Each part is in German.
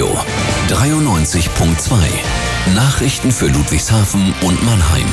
Rocklandradio 93.2. Nachrichten für Ludwigshafen und Mannheim.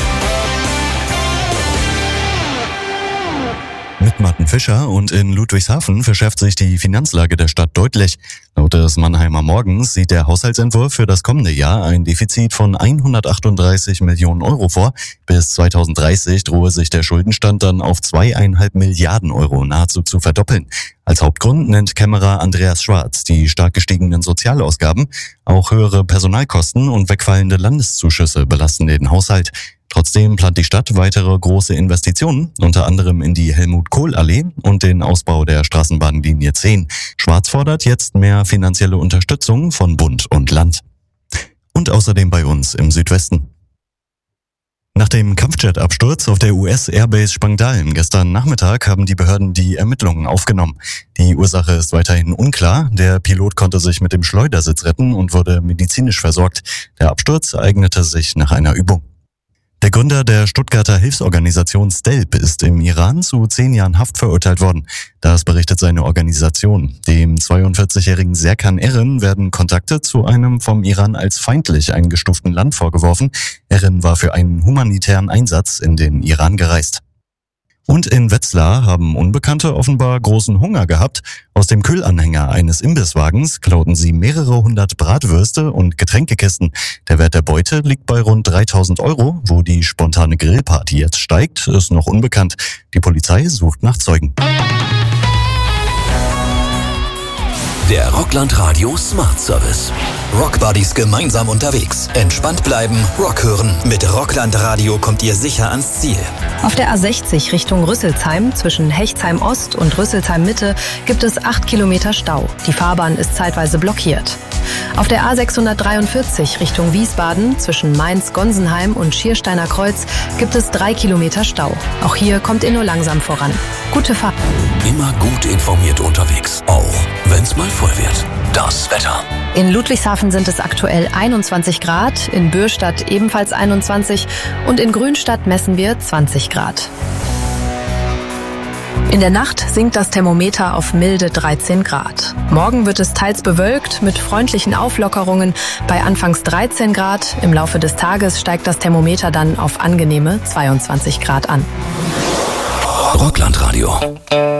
Mit Martin Fischer, und in Ludwigshafen verschärft sich die Finanzlage der Stadt deutlich. Laut des Mannheimer Morgens sieht der Haushaltsentwurf für das kommende Jahr ein Defizit von 138 Millionen Euro vor. Bis 2030 drohe sich der Schuldenstand dann auf 2,5 Milliarden Euro nahezu zu verdoppeln. Als Hauptgrund nennt Kämmerer Andreas Schwarz die stark gestiegenen Sozialausgaben. Auch höhere Personalkosten und wegfallende Landeszuschüsse belasten den Haushalt. Trotzdem plant die Stadt weitere große Investitionen, unter anderem in die Helmut-Kohl-Allee und den Ausbau der Straßenbahnlinie 10. Schwarz fordert jetzt mehr finanzielle Unterstützung von Bund und Land. Und außerdem bei uns im Südwesten. Nach dem Kampfjet-Absturz auf der US-Airbase Spangdahlem gestern Nachmittag haben die Behörden die Ermittlungen aufgenommen. Die Ursache ist weiterhin unklar. Der Pilot konnte sich mit dem Schleudersitz retten und wurde medizinisch versorgt. Der Absturz ereignete sich nach einer Übung. Der Gründer der Stuttgarter Hilfsorganisation STELP ist im Iran zu 10 Jahren Haft verurteilt worden. Das berichtet seine Organisation. Dem 42-jährigen Serkan Erin werden Kontakte zu einem vom Iran als feindlich eingestuften Land vorgeworfen. Erin war für einen humanitären Einsatz in den Iran gereist. Und in Wetzlar haben Unbekannte offenbar großen Hunger gehabt. Aus dem Kühlanhänger eines Imbisswagens klauten sie mehrere hundert Bratwürste und Getränkekisten. Der Wert der Beute liegt bei rund 3.000 Euro. Wo die spontane Grillparty jetzt steigt, ist noch unbekannt. Die Polizei sucht nach Zeugen. Der Rocklandradio Smart Service. Rockbuddies gemeinsam unterwegs. Entspannt bleiben, Rock hören. Mit Rocklandradio kommt ihr sicher ans Ziel. Auf der A60 Richtung Rüsselsheim zwischen Hechtsheim Ost und Rüsselsheim Mitte gibt es 8 Kilometer Stau. Die Fahrbahn ist zeitweise blockiert. Auf der A643 Richtung Wiesbaden zwischen Mainz-Gonsenheim und Schiersteiner Kreuz gibt es 3 Kilometer Stau. Auch hier kommt ihr nur langsam voran. Gute Fahrt. Immer gut informiert unterwegs, auch wenn's mal voll wird. Das Wetter. In Ludwigshafen sind es aktuell 21 Grad, in Bürstadt ebenfalls 21 und in Grünstadt messen wir 20 Grad. In der Nacht sinkt das Thermometer auf milde 13 Grad. Morgen wird es teils bewölkt mit freundlichen Auflockerungen bei anfangs 13 Grad. Im Laufe des Tages steigt das Thermometer dann auf angenehme 22 Grad an. Rocklandradio.